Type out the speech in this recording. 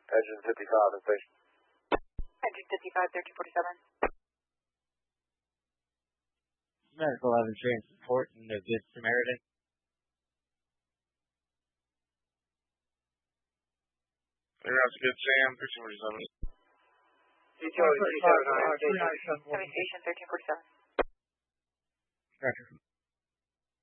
Engine 55 in station. Engine 55, 1347. Medical 11 train support in the Good Samaritan. That's Good Sam, 1347. Station 1347. Roger.